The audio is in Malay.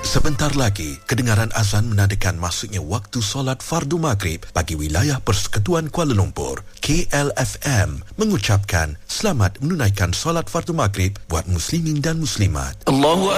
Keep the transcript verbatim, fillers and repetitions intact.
Sebentar lagi, kedengaran azan menandakan masuknya waktu solat fardu maghrib bagi wilayah Persekutuan Kuala Lumpur. K L F M mengucapkan selamat menunaikan solat fardu maghrib buat muslimin dan muslimat. Allahu